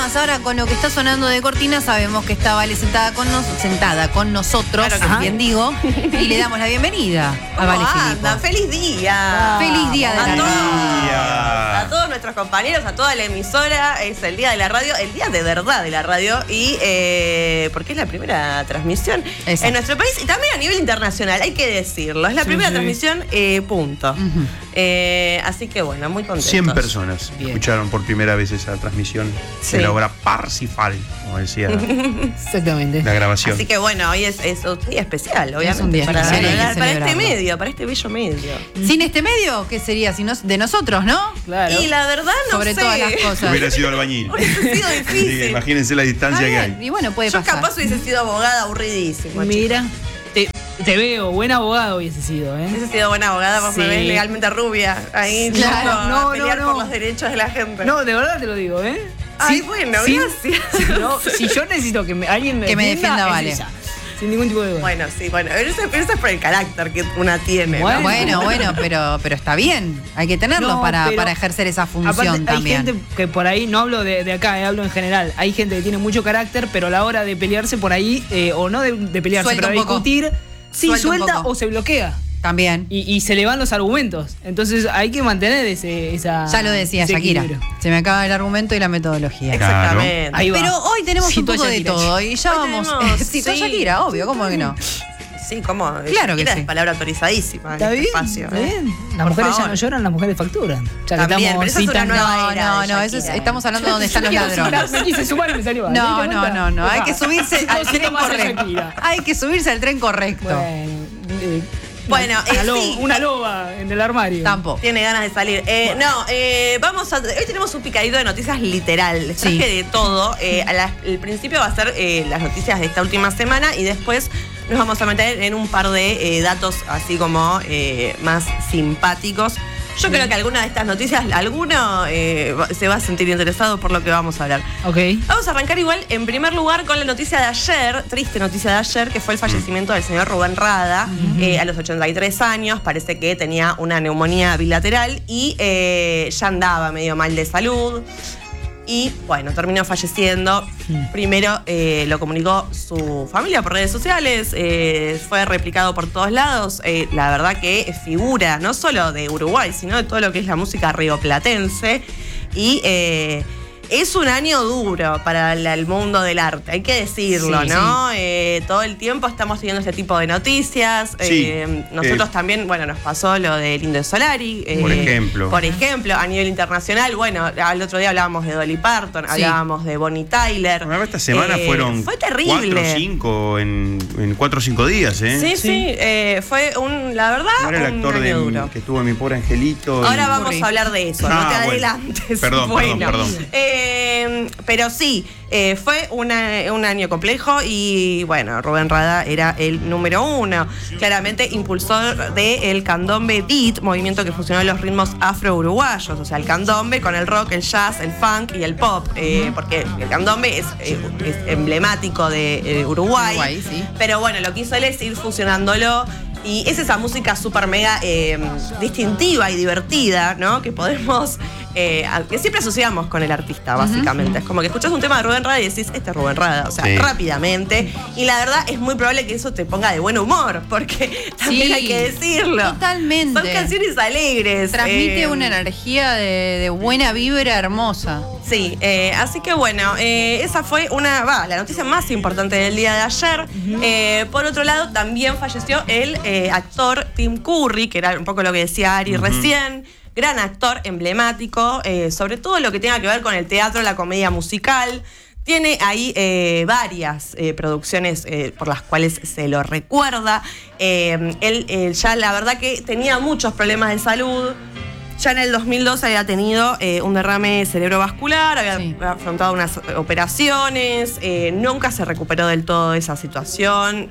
más, ahora con lo que está sonando de cortina, sabemos que está Vale sentada con nosotros, Claro que bien digo, y le damos la bienvenida a Vale Filippo. ¡Feliz día! ¡Feliz día de la radio! A todos nuestros compañeros, a toda la emisora, es el día de la radio, el día de verdad de la radio, y porque es la primera transmisión en nuestro país y también a nivel internacional, hay que decirlo. Es la primera transmisión, punto. Así que bueno, muy contentos. 100 personas escucharon por primera vez esa transmisión de la obra Parsifal, como decía exactamente la grabación. Así que bueno, hoy es un día especial, obviamente. Es un día especial, para este medio, para este bello medio. Sin este medio, ¿qué sería si no de nosotros, no? claro. Y la verdad no Sobre sé. todas las cosas. Hubiera sido albañil. Hubiese sido difícil. Sí, imagínense la distancia que hay. Y bueno, puede Yo pasar. capaz hubiese sido abogada aburridísimo. Mira, te veo, buen abogado hubiese sido, ¿eh? Hubiese sido buena abogada, vos me Sí. ves legalmente rubia. Ahí Claro. yendo a pelear No. por los derechos de la gente. No, de verdad te lo digo, ¿eh? Ay, Sí, bueno, sí. gracias. No, si yo necesito que alguien me defienda, es Vale. ella, sin ningún tipo de duda. Bueno, sí, bueno. Pero eso es por el carácter que una tiene. ¿no? Bueno, pero está bien. Hay que tenerlo No, para pero ejercer esa función Aparte, también. hay gente que por ahí, no hablo de acá, hablo en general. Hay gente que tiene mucho carácter, pero a la hora de pelearse por ahí, o no de pelearse, Suelta pero de un poco. discutir, sí, Suelta un suelta poco. o se bloquea. También. Y se le van los argumentos. Entonces hay que mantener esa. Ya lo decía ese Shakira. equilibrio. Se me acaba el argumento y la metodología. Exactamente. Ahí va. Pero hoy tenemos un Cito a poco de Shakira. todo y ya Hoy vamos. tenemos, Cito a sí. Shakira, obvio, ¿cómo que no? Sí, ¿cómo? Claro que Shakira sí. es palabra autorizadísima Está en bien, este espacio. está bien. Las Por mujeres ya favor. no lloran, las mujeres facturan. Ya que También, estamos pero esa es una citando. nueva era No, de no, eso es, Shakira. estamos hablando de donde están los ladrones. Me quise sumar y me salió. No. Hay que subirse al tren correcto. Shakira. Hay que subirse al tren correcto. Bueno, sí. Una loba en el armario. Tampoco. Tiene ganas de salir. Hoy tenemos un picadito de noticias literal. Les traje de todo. El principio va a ser las noticias de esta última semana y después nos vamos a meter en un par de datos así como más simpáticos. Yo creo que alguna de estas noticias, alguno se va a sentir interesado por lo que vamos a hablar. Ok. Vamos a arrancar igual, en primer lugar, con la noticia de ayer, triste noticia de ayer, que fue el fallecimiento del señor Rubén Rada, a los 83 años. Parece que tenía una neumonía bilateral y ya andaba medio mal de salud. Y bueno, terminó falleciendo. Primero lo comunicó su familia por redes sociales, fue replicado por todos lados. La verdad que figura no solo de Uruguay, sino de todo lo que es la música rioplatense. Y es un año duro para el mundo del arte, hay que decirlo, Sí, ¿no? Todo el tiempo estamos teniendo este tipo de noticias. Sí, Nosotros también, bueno, nos pasó lo del Indio Solari. Por ejemplo. Por ejemplo, a nivel internacional, bueno, al otro día hablábamos de Dolly Parton, hablábamos de Bonnie Tyler. Bueno, esta semana fueron fue terrible. 4 o 5 en 4 o 5 días, ¿eh? Sí, fue la verdad, ¿No era el un actor año duro. que estuvo en Mi Pobre Angelito? Ahora vamos a hablar de eso, no te bueno. adelantes. Perdón. Pero sí, fue un año complejo y bueno, Rubén Rada era el número 1. Claramente impulsor del candombe beat, movimiento que fusionó los ritmos afro-uruguayos, o sea, el candombe con el rock, el jazz, el funk y el pop, porque el candombe es emblemático de Uruguay, Sí. pero bueno, lo que hizo él es ir fusionándolo. Y es esa música súper mega distintiva y divertida, ¿no? Que podemos, que siempre asociamos con el artista, básicamente. Es como que escuchás un tema de Rubén Rada y decís, este es Rubén Rada, o sea, rápidamente. Y la verdad es muy probable que eso te ponga de buen humor, porque también hay que decirlo. Totalmente. Son canciones alegres. Transmite una energía de buena vibra hermosa. Sí, así que bueno, esa fue la noticia más importante del día de ayer. Por otro lado, también falleció el actor Tim Curry, que era un poco lo que decía Ari recién. Gran actor, emblemático, sobre todo lo que tenga que ver con el teatro, la comedia musical. Tiene ahí varias producciones por las cuales se lo recuerda. Él ya la verdad que tenía muchos problemas de salud. Ya en el 2002 había tenido un derrame cerebrovascular, había afrontado unas operaciones, nunca se recuperó del todo de esa situación,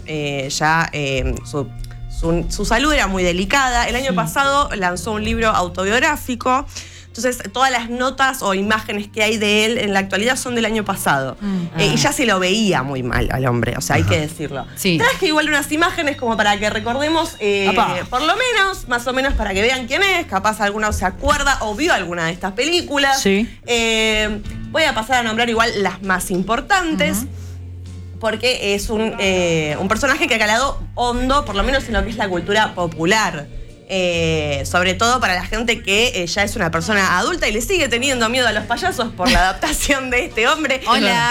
su salud era muy delicada. El año pasado lanzó un libro autobiográfico. Entonces, todas las notas o imágenes que hay de él en la actualidad son del año pasado. Y ya se lo veía muy mal al hombre, o sea, hay que decirlo. Sí. Traje igual unas imágenes como para que recordemos, por lo menos, más o menos para que vean quién es. Capaz alguno se acuerda o vio alguna de estas películas. Sí. Voy a pasar a nombrar igual las más importantes. Porque es un personaje que ha calado hondo, por lo menos en lo que es la cultura popular. Sobre todo para la gente que ya es una persona adulta y le sigue teniendo miedo a los payasos por la adaptación de este hombre. Hola.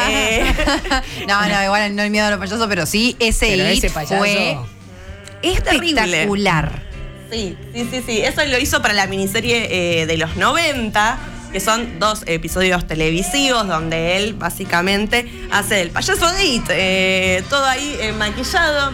No, igual no hay miedo a los payasos, pero sí, ese payaso fue espectacular. Sí. Eso lo hizo para la miniserie de los 90, que son 2 episodios televisivos donde él básicamente hace del payaso de It. Todo ahí maquillado.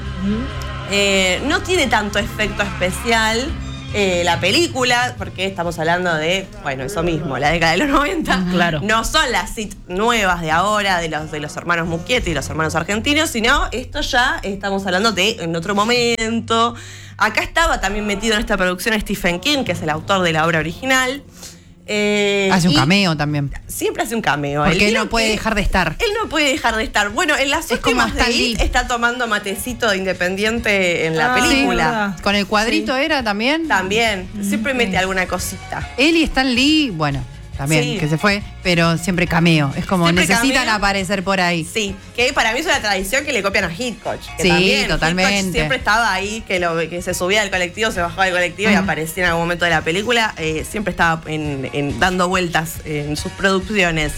No tiene tanto efecto especial la película, porque estamos hablando de, bueno, eso mismo, la década de los 90. Claro. No son las It nuevas de ahora, de los hermanos Muschietti y los hermanos argentinos, sino esto ya estamos hablando de en otro momento. Acá estaba también metido en esta producción Stephen King, que es el autor de la obra original. Hace un cameo también. Siempre hace un cameo. Porque él no puede dejar de estar. Él no puede dejar de estar. Bueno, en las últimas de It está tomando matecito de Independiente en la película. Sí, con el cuadrito era también. También. Siempre mete alguna cosita. Él y Stan Lee, bueno, también, que se fue, pero siempre cameo. Es como Siempre necesitan cameo. aparecer por ahí. Sí, que para mí es una tradición que le copian a Hitchcock. Que Sí, también, totalmente. Hitchcock siempre estaba ahí, que se subía del colectivo, se bajaba del colectivo y aparecía en algún momento de la película. Siempre estaba dando vueltas en sus producciones.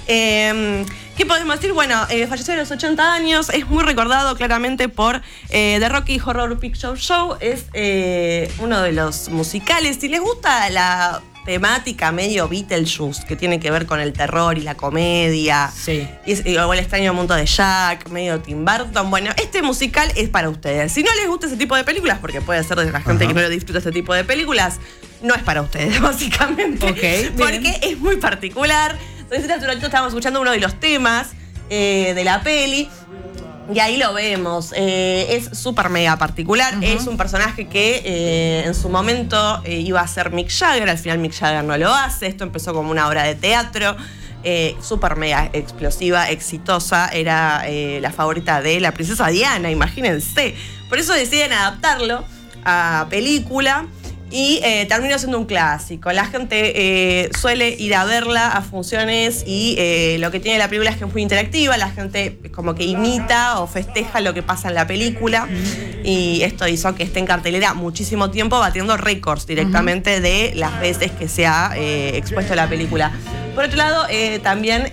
¿Qué podemos decir? Bueno, falleció a los 80 años, es muy recordado claramente por The Rocky Horror Picture Show, es uno de los musicales. Si les gusta la temática medio Beetlejuice, que tiene que ver con el terror y la comedia, y o el extraño mundo de Jack, medio Tim Burton, bueno, este musical es para ustedes. Si no les gusta ese tipo de películas, porque puede ser de la gente que no le disfruta este tipo de películas, no es para ustedes, básicamente. Porque es muy particular. Entonces, hace un ratito estábamos escuchando uno de los temas de la peli. Y ahí lo vemos. Es súper mega particular. Es un personaje que en su momento iba a ser Mick Jagger. Al final Mick Jagger no lo hace. Esto empezó como una obra de teatro. Súper mega explosiva, exitosa. Era la favorita de la princesa Diana, imagínense. Por eso deciden adaptarlo a película. Y terminó siendo un clásico. La gente suele ir a verla a funciones y lo que tiene la película es que es muy interactiva. La gente como que imita o festeja lo que pasa en la película. Y esto hizo que esté en cartelera muchísimo tiempo, batiendo récords directamente de las veces que se ha expuesto la película. Por otro lado, también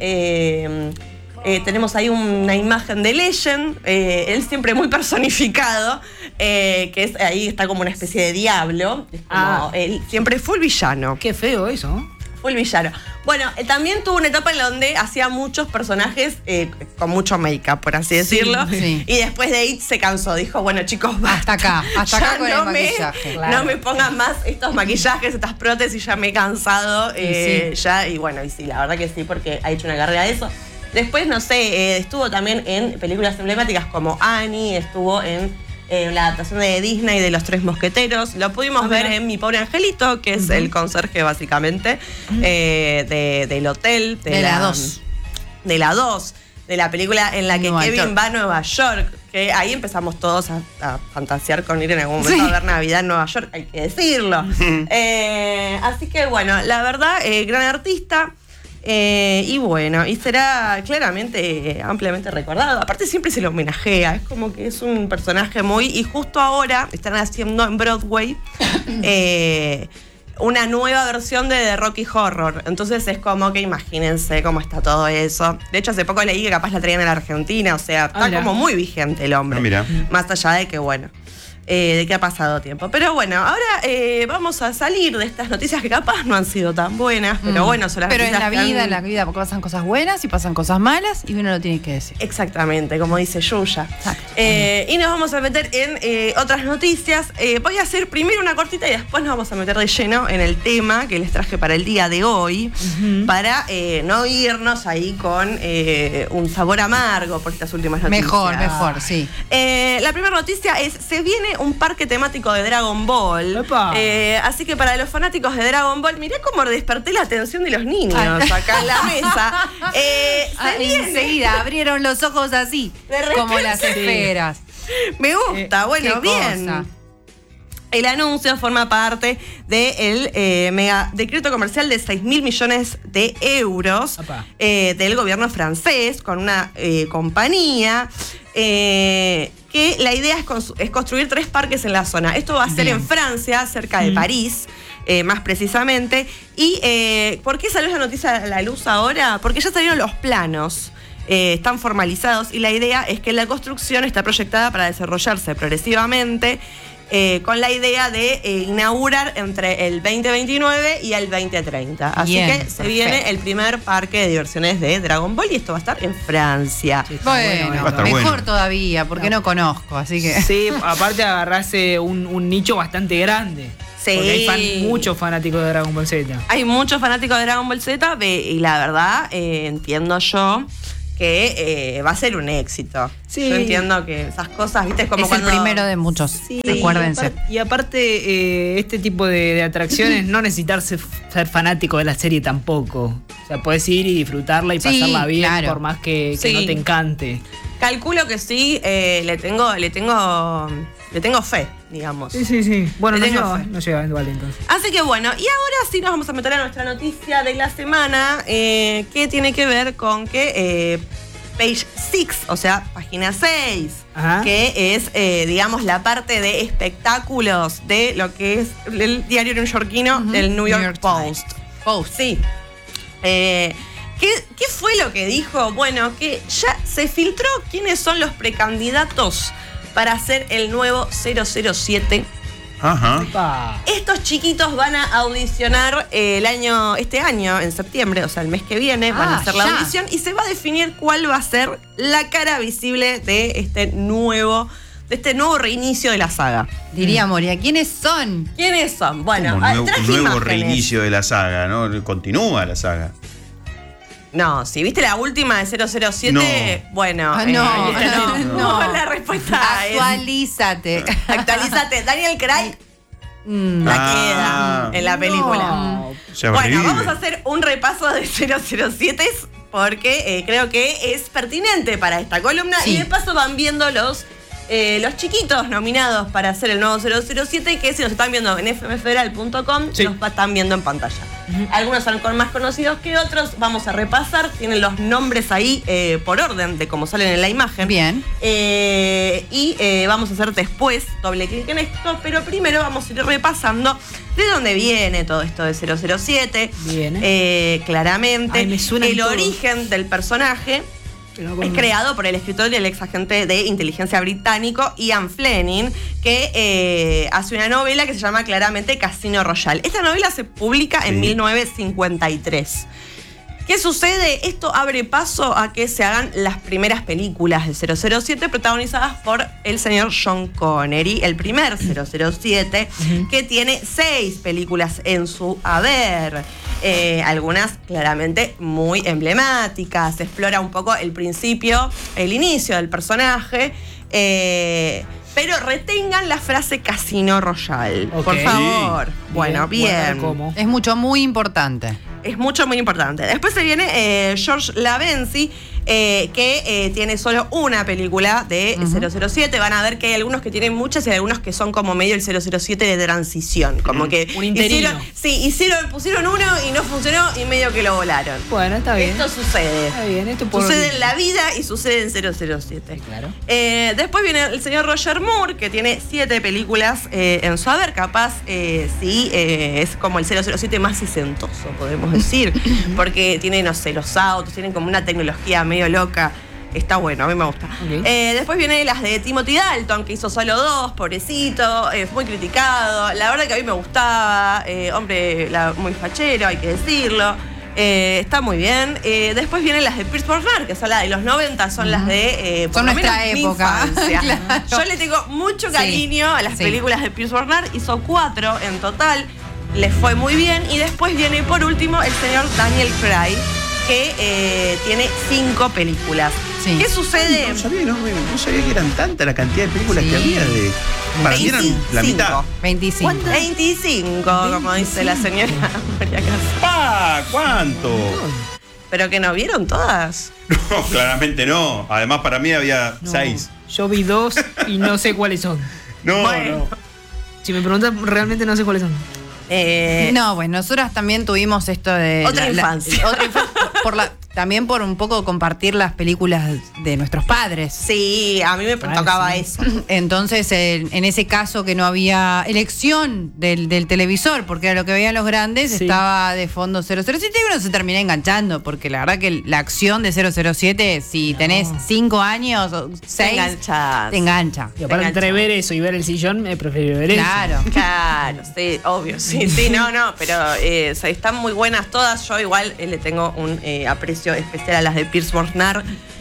tenemos ahí una imagen de Legend, él siempre muy personificado, que ahí está como una especie de diablo. Es como, él siempre fue el villano. Qué feo eso. Fue el villano. Bueno, también tuvo una etapa en donde hacía muchos personajes con mucho make-up, por así decirlo. Sí. Y después de It se cansó. Dijo, bueno, chicos, basta. Hasta acá con el maquillaje. No me pongan más estos maquillajes, estas prótesis, ya me he cansado. Ya, y bueno, y sí, la verdad que sí, porque ha hecho una carrera de eso. Después, no sé, estuvo también en películas emblemáticas como Annie, estuvo en la adaptación de Disney de Los Tres Mosqueteros. Lo pudimos ver en Mi Pobre Angelito, que es el conserje básicamente del hotel. De la 2. De la 2. De la película en la que Kevin va a Nueva York. Que ahí empezamos todos a fantasear con ir en algún momento a ver Navidad en Nueva York, hay que decirlo. Así que bueno, la verdad, gran artista. Y bueno, y será claramente ampliamente recordado. Aparte siempre se lo homenajea, es como que es un personaje muy... Y justo ahora están haciendo en Broadway una nueva versión de The Rocky Horror. Entonces es como que imagínense cómo está todo eso. De hecho, hace poco leí que capaz la traían a la Argentina, o sea, está como muy vigente el hombre. Mira. Más allá de que, bueno, de que ha pasado tiempo. Pero bueno, ahora vamos a salir de estas noticias que capaz no han sido tan buenas, pero bueno, son las pero noticias en la vida porque pasan cosas buenas y pasan cosas malas y uno lo tiene que decir. Exactamente, como dice Yuya. Y nos vamos a meter en otras noticias. Voy a hacer primero una cortita y después nos vamos a meter de lleno en el tema que les traje para el día de hoy, para no irnos ahí con un sabor amargo por estas últimas noticias. Mejor, sí. La primera noticia es, se viene un parque temático de Dragon Ball. Así que para los fanáticos de Dragon Ball, mirá cómo desperté la atención de los niños acá en la mesa. Enseguida abrieron los ojos así, como las esferas. Me gusta, bueno, bien. El anuncio forma parte del mega decreto comercial de 6.000 millones de euros del gobierno francés con una compañía que la idea es construir 3 parques en la zona. Esto va a ser en Francia, cerca de París, más precisamente. ¿Y por qué salió la noticia a la luz ahora? Porque ya salieron los planos. Están formalizados y la idea es que la construcción está proyectada para desarrollarse progresivamente con la idea de inaugurar entre el 2029 y el 2030. Así que se viene el primer parque de diversiones de Dragon Ball y esto va a estar en Francia. Bueno, mejor todavía, porque no conozco, así que... Sí, aparte agarrarse un nicho bastante grande. Sí. Porque hay muchos fanáticos de Dragon Ball Z. Hay muchos fanáticos de Dragon Ball Z y la verdad entiendo yo que va a ser un éxito. Sí. Yo entiendo que esas cosas, viste, es como es cuando... el primero de muchos, sí, acuérdense. Y aparte, este tipo de atracciones no necesitas ser fanático de la serie tampoco. O sea, puedes ir y disfrutarla y pasarla bien, por más que no te encante. Calculo que sí, le tengo fe, digamos. Sí. Bueno, no llega igual entonces. Así que bueno, y ahora sí nos vamos a meter a nuestra noticia de la semana, que tiene que ver con que Page 6, o sea, página 6, que es, digamos, la parte de espectáculos de lo que es el diario neoyorquino del New York Post. Sí. ¿Qué fue lo que dijo? Bueno, que ya se filtró quiénes son los precandidatos para hacer el nuevo 007. Ajá. Estos chiquitos van a audicionar este año, en septiembre, o sea, el mes que viene, van a hacer la audición y se va a definir cuál va a ser la cara visible de este nuevo reinicio de la saga. Diría Moria, ¿quiénes son? ¿Quiénes son? Bueno, un nuevo reinicio de la saga, ¿no? Continúa la saga. No, si viste la última de 007, no. Bueno, no. La respuesta Actualízate. Actualízate. Daniel Craig queda en la película. No. Bueno, vamos a hacer un repaso de 007 porque creo que es pertinente para esta columna y de paso van viendo los chiquitos nominados para hacer el nuevo 007, que si nos están viendo en fmfederal.com, los están viendo en pantalla. Algunos son más conocidos que otros, vamos a repasar, tienen los nombres ahí por orden de cómo salen en la imagen. Bien. Vamos a hacer después doble clic en esto, pero primero vamos a ir repasando de dónde viene todo esto de 007. Bien. Claramente. Ay, me suena el todo. Origen del personaje. Es creado por el escritor y el ex agente de inteligencia británico Ian Fleming, que hace una novela que se llama claramente Casino Royale. Esta novela se publica en 1953. ¿Qué sucede? Esto abre paso a que se hagan las primeras películas de 007 protagonizadas por el señor Sean Connery, el primer 007, que tiene 6 películas en su haber. Algunas claramente muy emblemáticas. Se explora un poco el inicio del personaje. Pero retengan la frase Casino Royale, por favor. Bueno, bien. Es muy importante. Es muy importante. Después se viene George Lazenby, que tiene solo una película de 007. Van a ver que hay algunos que tienen muchas y hay algunos que son como medio el 007 de transición. Como que un interino. Pusieron uno y no funcionó y medio que lo volaron. Bueno, está bien. Esto sucede. Está bien, esto sucede en la vida y sucede en 007. Claro. Después viene el señor Roger Moore, que tiene 7 películas en su haber. Capaz, es como el 007 más sesentoso, podemos decir. Porque tiene, no sé, los autos, tienen como una tecnología medio loca. Está bueno, a mí me gusta. Después viene las de Timothy Dalton, que hizo solo 2, pobrecito, muy criticado. La verdad que a mí me gustaba, hombre muy fachero, hay que decirlo. Está muy bien. Después vienen las de Pierce Brosnan, que son las de los 90, son las de... son nuestra época. Claro. Yo le tengo mucho cariño a las películas de Pierce Brosnan. Hizo 4 en total. Les fue muy bien. Y después viene, por último, el señor Daniel Craig, que tiene 5 películas. ¿Qué sucede? No sabía que eran tantas la cantidad de películas que había. Para mí eran la mitad. 25. 25, como dice la señora María Casa. ¿Cuánto? ¿Pero que no vieron todas? No, claramente no. Además, para mí había 6. Yo vi 2 y no sé cuáles son. No. Si me preguntas, realmente no sé cuáles son. No, pues nosotras también tuvimos esto de... Otra infancia. También por un poco compartir las películas de nuestros padres. Sí, a mí me tocaba eso. Entonces, en ese caso que no había elección del televisor, porque era lo que veían los grandes, estaba de fondo 007 y uno se termina enganchando, porque la verdad que la acción de 007, si tenés 5 años o 6, te engancha. Y aparte entre ver eso y ver el sillón, me prefiero ver Claro. Claro, sí, obvio. Sí, no, pero están muy buenas todas. Yo igual le tengo un aprecio especial a las de Pierce Brosnan,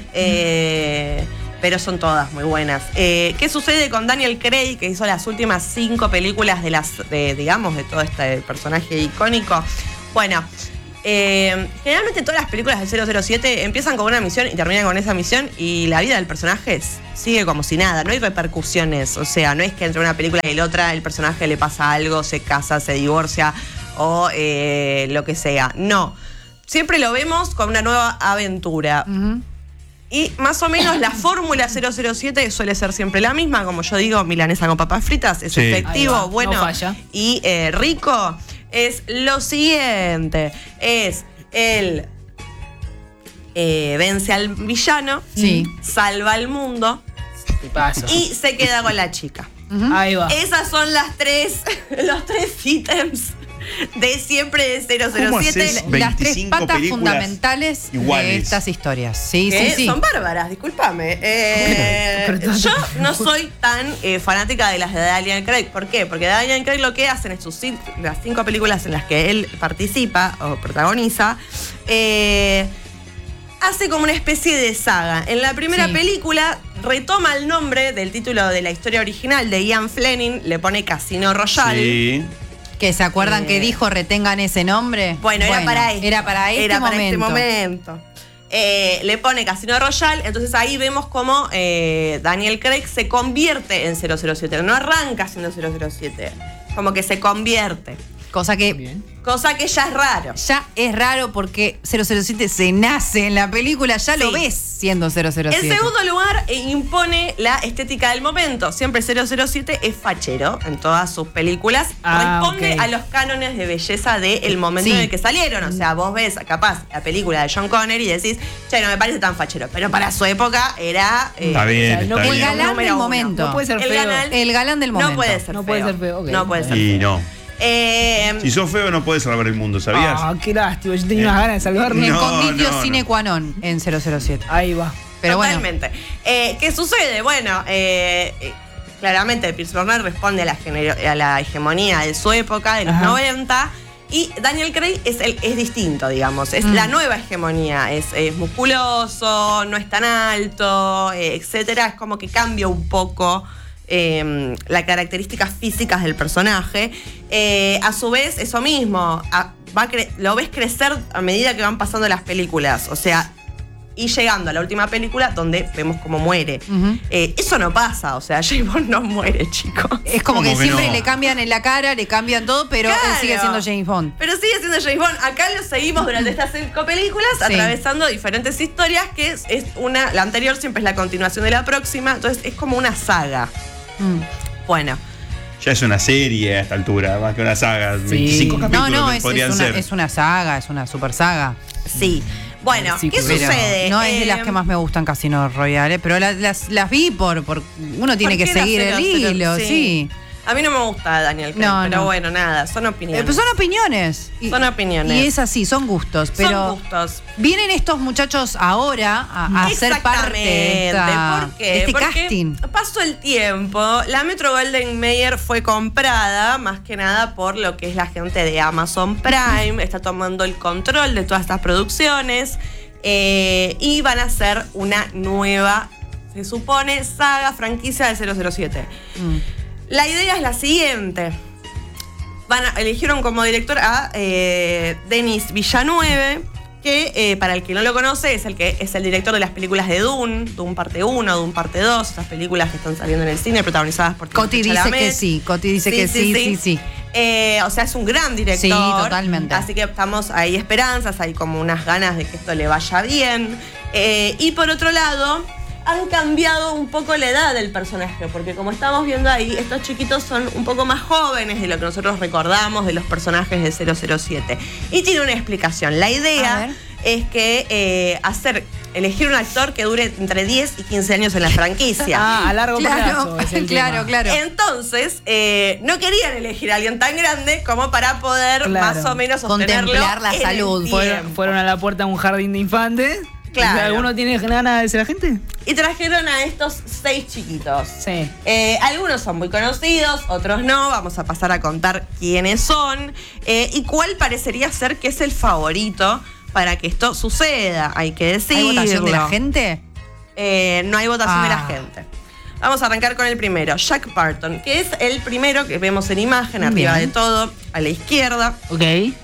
pero son todas muy buenas. ¿Qué sucede con Daniel Craig, que hizo las últimas 5 películas de todo este personaje icónico? Bueno, generalmente todas las películas del 007 empiezan con una misión y terminan con esa misión, y la vida del personaje sigue como si nada, no hay repercusiones. O sea, no es que entre una película y la otra el personaje le pasa algo, se casa, se divorcia o lo que sea. No. Siempre lo vemos con una nueva aventura. Uh-huh. Y más o menos la fórmula 007 suele ser siempre la misma. Como yo digo, milanesa con papas fritas. Es efectivo, bueno, no falla. Y rico. Es lo siguiente. Es el vence al villano, salva al mundo y se queda con la chica. Uh-huh. Ahí va. Esas son los 3 ítems de siempre de 007. Las 3 patas fundamentales iguales de estas historias. Sí. Son bárbaras, discúlpame. Yo no soy tan fanática de las de Daniel Craig. ¿Por qué? Porque Daniel Craig lo que hacen en las 5 películas en las que él participa o protagoniza, hace como una especie de saga. En la primera película retoma el nombre del título de la historia original de Ian Fleming, le pone Casino Royale. Sí. ¿Que se acuerdan que dijo retengan ese nombre? Bueno, era para este momento. Le pone Casino Royale, entonces ahí vemos cómo Daniel Craig se convierte en 007. No arranca siendo 007, como que se convierte. Cosa que ya es raro. Ya es raro porque 007 se nace en la película, ya lo ves siendo 007. En segundo lugar, impone la estética del momento. Siempre 007 es fachero en todas sus películas. Responde a los cánones de belleza del momento en el que salieron. O sea, vos ves capaz la película de John Connery y decís, che, no me parece tan fachero. Pero para su época era... está bien, está bien. El galán del momento. No puede ser feo. El galán del momento. No puede ser feo. No puede ser feo. Okay. No puede ser y feo. no. Si sos feo no puedes salvar el mundo, ¿sabías? Qué lástima, yo tenía unas ganas de salvarme. Conditio sine qua non en 007. Ahí va. Pero totalmente. ¿Qué sucede? Bueno, claramente Pierce Brosnan responde a la hegemonía de su época, de los 90, y Daniel Craig es distinto, digamos. Es la nueva hegemonía. Es musculoso, no es tan alto, etcétera. Es como que cambia un poco las características físicas del personaje. A su vez, eso mismo, lo ves crecer a medida que van pasando las películas. O sea, y llegando a la última película donde vemos cómo muere. Uh-huh. Eso no pasa, o sea, James Bond no muere, chicos. Es como que siempre le cambian en la cara, le cambian todo, pero él sigue siendo James Bond. Pero sigue siendo James Bond. Acá lo seguimos durante estas 5 películas, atravesando diferentes historias, que es la anterior siempre es la continuación de la próxima, entonces es como una saga. Bueno. Ya es una serie a esta altura, más que una saga. 25 capítulos podrían ser. Es una saga, es una super saga. Sí. Bueno, ¿qué sucede? No es de las que más me gustan Casino Royale, pero las vi por uno tiene que seguir el hilo, sí. A mí no me gusta Daniel Craig, pero bueno, nada, son opiniones. Pero son opiniones. Son opiniones. Y es así, son gustos. Pero son gustos. Vienen estos muchachos ahora a ser parte de este casting. Pasó el tiempo, la Metro Golden Mayer fue comprada más que nada por lo que es la gente de Amazon Prime, está tomando el control de todas estas producciones y van a hacer una nueva, se supone, saga, franquicia de 007. La idea es la siguiente. Eligieron como director a Denis Villeneuve, que para el que no lo conoce es el director de las películas de Dune parte 1, Dune parte 2, esas películas que están saliendo en el cine protagonizadas por Coti dice que sí, Coti dice que sí. O sea, es un gran director. Sí, totalmente. Así que estamos, hay esperanzas, hay como unas ganas de que esto le vaya bien. Y por otro lado, han cambiado un poco la edad del personaje, porque como estamos viendo ahí, estos chiquitos son un poco más jóvenes de lo que nosotros recordamos de los personajes de 007. Y tiene una explicación. La idea es que elegir un actor que dure entre 10 y 15 años en la franquicia. A largo plazo es el tema. Claro. Entonces, no querían elegir a alguien tan grande como para poder más o menos sostenerlo. Contemplar la salud. Fueron a la puerta de un jardín de infantes. Claro. ¿Alguno tiene ganas de ser agente? Y trajeron a estos 6 chiquitos. Sí. Algunos son muy conocidos, otros no. Vamos a pasar a contar quiénes son y cuál parecería ser que es el favorito para que esto suceda. Hay que decirlo. ¿Hay votación de la gente? No hay votación de la gente. Vamos a arrancar con el primero, Jack Barton, que es el primero que vemos en imagen, arriba de todo, a la izquierda. Ok.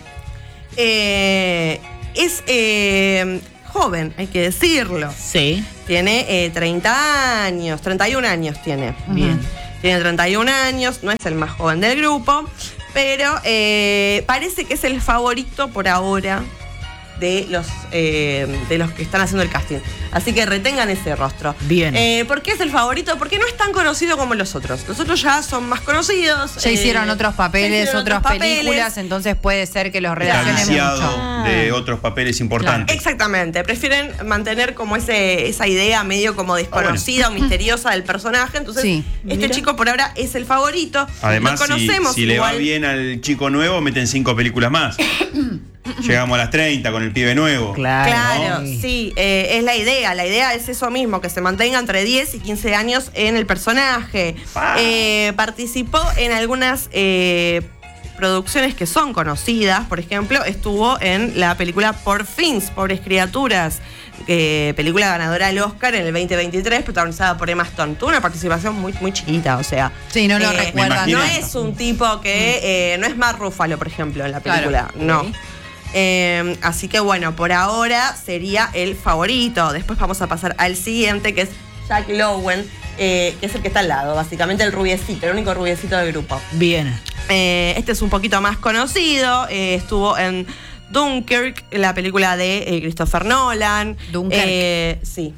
Es joven, hay que decirlo. Sí. Tiene 30 años, 31 años tiene. Bien. Tiene 31 años, no es el más joven del grupo, pero parece que es el favorito por ahora de los que están haciendo el casting. Así que retengan ese rostro. Bien. ¿Por qué es el favorito? Porque no es tan conocido como los otros. Los otros ya son más conocidos. Ya hicieron otros papeles, otras películas, entonces puede ser que los relacionen mucho. De otros papeles importantes. Claro. Exactamente. Prefieren mantener como esa idea medio como desconocida o misteriosa del personaje. Entonces, este chico por ahora es el favorito. Además, lo conocemos si le va bien al chico nuevo, meten 5 películas más. Llegamos a las 30 con el pibe nuevo. Claro, ¿no? Sí, es la idea. La idea es eso mismo, que se mantenga entre 10 y 15 años en el personaje. Participó en algunas producciones que son conocidas. Por ejemplo, estuvo en la película Poor Things, Pobres Criaturas, película ganadora del Oscar en el 2023, protagonizada por Emma Stone. Tuvo una participación muy, muy chiquita, o sea. Sí, no lo recuerdan. No es un tipo que no es Mark Ruffalo, por ejemplo, en la película. Claro. No. Así que bueno, por ahora sería el favorito. Después vamos a pasar al siguiente, que es Jack Lowen, que es el que está al lado, básicamente el rubiecito, el único rubiecito del grupo. Bien. Este es un poquito más conocido, estuvo en Dunkirk, la película de Christopher Nolan. Dunkirk. Sí.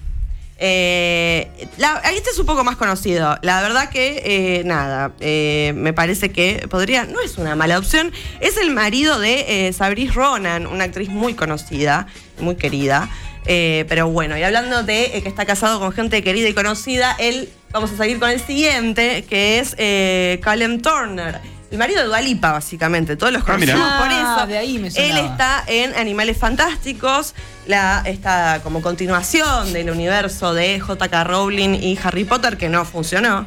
Este es un poco más conocido. La verdad que, me parece que no es una mala opción. Es el marido de Saoirse Ronan, una actriz muy conocida, muy querida. Pero bueno, y hablando de que está casado con gente querida y conocida, vamos a seguir con el siguiente, que es Callum Turner. El marido de Dua Lipa, básicamente. Todos los conocemos por eso. De ahí me sonaba. Él está en Animales Fantásticos, esta como continuación del universo de J.K. Rowling y Harry Potter, que no funcionó.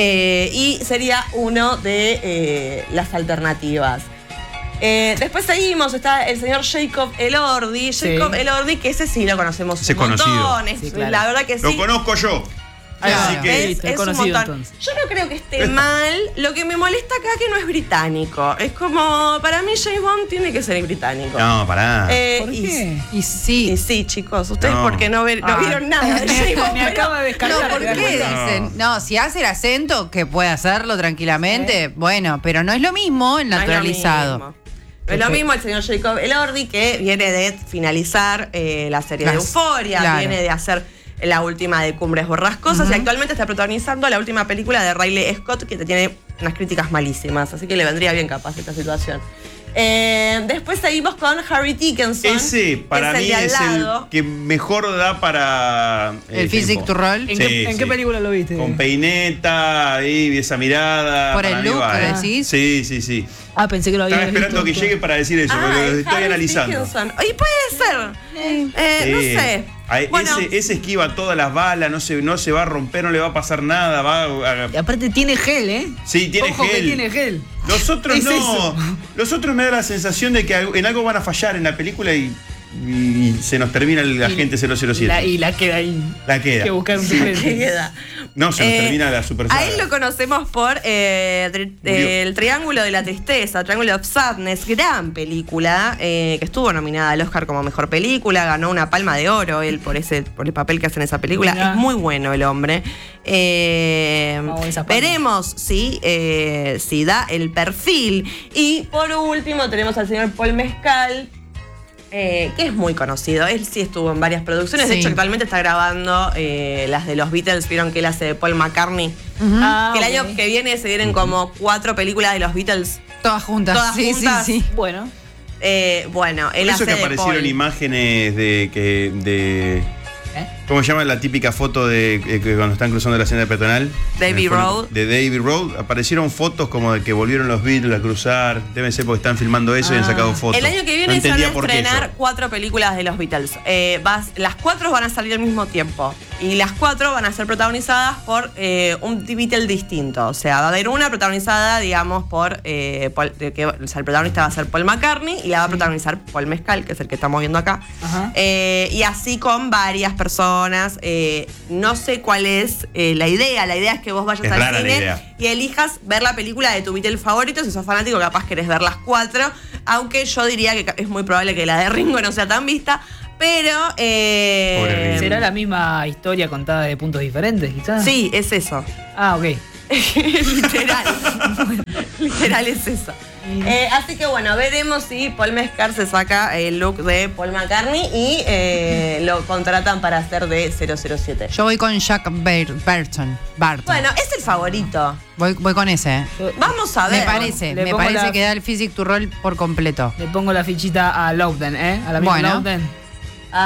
Y sería uno de las alternativas. Después seguimos, está el señor Jacob Elordi. Jacob Elordi, que ese sí lo conocemos un montón. Sí, claro. La verdad que sí. Lo conozco yo. Así que es un montón. Entonces. Yo no creo que esté mal. Lo que me molesta acá es que no es británico. Es como, para mí James Bond tiene que ser británico. No, pará. ¿Por qué? Y sí, chicos, ustedes porque no vieron nada de James Bond. Me acaba de descartar. No, ¿por qué dicen? No, si hace el acento, que puede hacerlo tranquilamente, bueno, pero no es lo mismo el naturalizado. No es lo mismo el señor Jacob Elordi, que viene de finalizar la serie de Euphoria, viene de hacer la última de Cumbres Borrascosas y actualmente está protagonizando la última película de Riley Scott, que tiene unas críticas malísimas, así que le vendría bien capaz esta situación. Después seguimos con Harry Dickinson. Ese para mí es el que mejor da para el physique to roll. ¿En qué película lo viste? Con peineta y esa mirada. Por el look, ¿decís? Sí. Pensé que lo había visto. Estaba esperando que llegue para decir eso, pero lo estoy analizando. Y puede ser. No sé. Ese esquiva todas las balas, no se va a romper, no le va a pasar nada. Y aparte tiene gel, Sí, tiene Ojo gel. Que tiene gel. Los otros no. Eso. Los otros me da la sensación de que en algo van a fallar en la película y se nos termina el agente 007. Y la queda ahí. La queda. Hay que buscar un suplente. No, se nos termina la super saga. A él lo conocemos por el Triángulo de la Tristeza, Triangle of Sadness, gran película, que estuvo nominada al Oscar como mejor película, ganó una Palma de Oro él por el papel que hace en esa película. Mirá. Es muy bueno el hombre. Veremos si da el perfil. Y por último tenemos al señor Paul Mescal, que es muy conocido. Él sí estuvo en varias producciones. De hecho, actualmente está grabando las de los Beatles. Vieron que él hace de Paul McCartney. Que el año que viene se vienen como 4 películas de los Beatles. Todas juntas. Sí. Bueno. Bueno, él hace que de aparecieron Paul. imágenes de ¿cómo se llama la típica foto de que cuando están cruzando la senda peatonal? Davey Road. De Davey Road. Aparecieron fotos como de que volvieron los Beatles a cruzar. Deben ser porque están filmando eso y han sacado fotos. El año que viene se van a estrenar 4 películas de los Beatles. Las 4 van a salir al mismo tiempo. Y las 4 van a ser protagonizadas por un Beatle distinto. O sea, va a haber una protagonizada, digamos, por Paul, o sea, el protagonista va a ser Paul McCartney y la va a protagonizar Paul Mescal, que es el que estamos viendo acá. Y así con varias personas. No sé cuál es la idea. La idea es que vos vayas al cine y elijas ver la película de tu Beatle favorito. Si sos fanático, capaz querés ver las 4. Aunque yo diría que es muy probable que la de Ringo no sea tan vista. Pero ¿será la misma historia contada de puntos diferentes, quizás? Sí, es eso. Ok. Literal es eso. Así que bueno, veremos si Paul Mescal se saca el look de Paul McCartney y lo contratan para hacer de 007. Yo voy con Jack Barton. Bueno, es el favorito. Voy con ese. Vamos a ver. Me parece que da el physic to roll por completo. Le pongo la fichita a Loudon, a la misma Loudon.